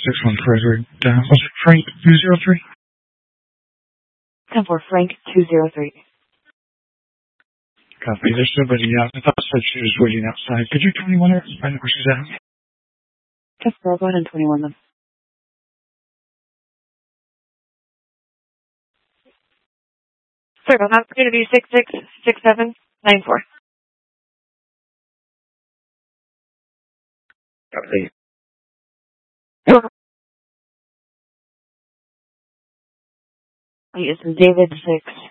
6-1 Frederick. Was it Frank 203? 10-4 Frank 203. Copy. There's somebody out. I thought she was waiting outside. Could you 21 her? Find out where she's at. 10-4, go ahead and 21 them. Sorry about that. It's going to be 666794. Copy. It's David 6.